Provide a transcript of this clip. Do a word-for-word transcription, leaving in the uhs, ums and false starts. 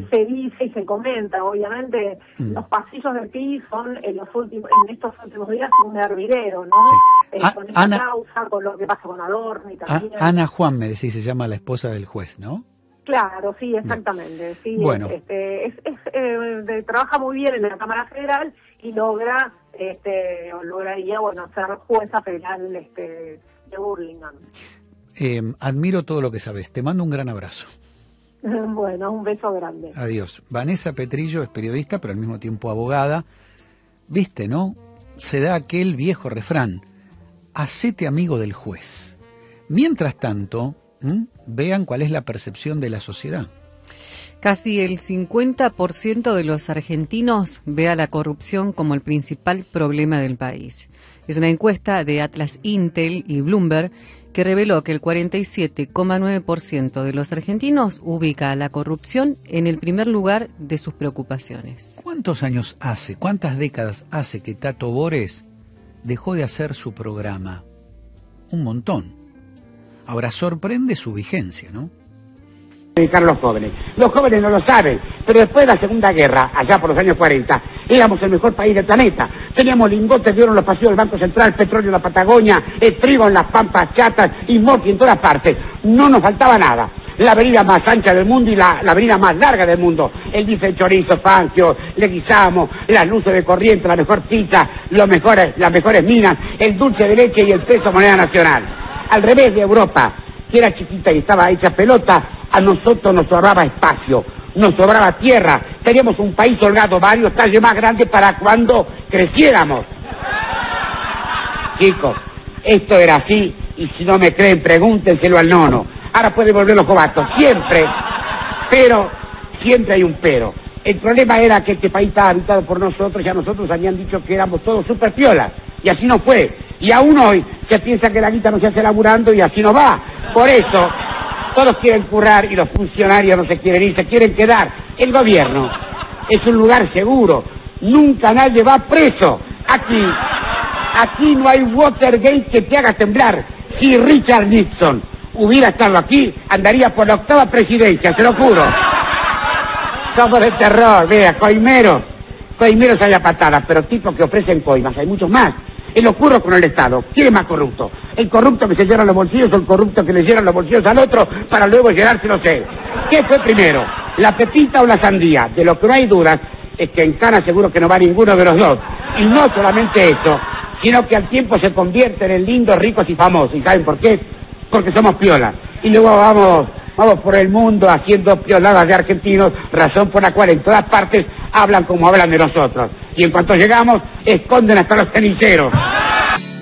se dice y se comenta, obviamente, mm. los pasillos del P I son en los últimos, en estos últimos días un hervidero, ¿no? Sí. Eh, A, con esta Ana, causa, con lo que pasa con Adorni también. A, Ana Juan, me decís, se llama la esposa del juez, ¿no? Claro, sí, exactamente. Sí, bueno. este, es, es, eh, de, trabaja muy bien en la Cámara Federal y logra, este, lograría, bueno, ser jueza federal, este, de Burlingame. Eh, admiro todo lo que sabes. Te mando un gran abrazo. Bueno, un beso grande. Adiós. Vanessa Petrillo es periodista, pero al mismo tiempo abogada. Viste, ¿no? Se da aquel viejo refrán: hacete amigo del juez. Mientras tanto, ¿m? vean cuál es la percepción de la sociedad. Casi el cincuenta por ciento de los argentinos ve a la corrupción como el principal problema del país. Es una encuesta de Atlas Intel y Bloomberg que reveló que el cuarenta y siete coma nueve por ciento de los argentinos ubica a la corrupción en el primer lugar de sus preocupaciones. ¿Cuántos años hace, cuántas décadas hace que Tato Bores dejó de hacer su programa? Un montón. Ahora sorprende su vigencia, ¿no? Dedicar a los jóvenes. Los jóvenes no lo saben, pero después de la Segunda Guerra, allá por los años cuarenta, éramos el mejor país del planeta. Teníamos lingotes de oro en los pasillos del Banco Central, petróleo en la Patagonia, el trigo en las pampas chatas y morfi en todas partes. No nos faltaba nada. La avenida más ancha del mundo y la, la avenida más larga del mundo. El bife de chorizo, Fangio, Leguizamo, las luces de corriente, la mejor pizza, los mejores, las mejores minas, el dulce de leche y el peso moneda nacional. Al revés de Europa, que era chiquita y estaba hecha pelota, a nosotros nos sobraba espacio, nos sobraba tierra, teníamos un país holgado, varios tallos más grandes para cuando creciéramos. Chicos, esto era así, y si no me creen, pregúntenselo al nono. Ahora puede volver los cobatos, siempre, pero, siempre hay un pero. El problema era que este país estaba habitado por nosotros, y a nosotros habían dicho que éramos todos super piolas, y así no fue. Y aún hoy se piensa que la guita no se hace laburando y así no va. Por eso, todos quieren currar y los funcionarios no se quieren ir, se quieren quedar. El gobierno es un lugar seguro, nunca nadie va preso. Aquí, aquí no hay Watergate que te haga temblar. Si Richard Nixon hubiera estado aquí, andaría por la octava presidencia, se lo juro. Somos de terror, vea, coimeros, coimeros hay a patadas, pero tipos que ofrecen coimas, hay muchos más. Es lo ocurre con el Estado. ¿Quién es más corrupto? ¿El corrupto que se llena los bolsillos o el corrupto que le llena los bolsillos al otro para luego llenárselos él? ¿Qué fue primero? ¿La pepita o la sandía? De lo que no hay dudas es que en Cana seguro que no va ninguno de los dos. Y no solamente eso, sino que al tiempo se convierten en lindos, ricos y famosos. ¿Y saben por qué? Porque somos piolas. Y luego vamos, vamos por el mundo haciendo pioladas de argentinos, razón por la cual en todas partes hablan como hablan de nosotros. Y en cuanto llegamos, esconden hasta los ceniceros.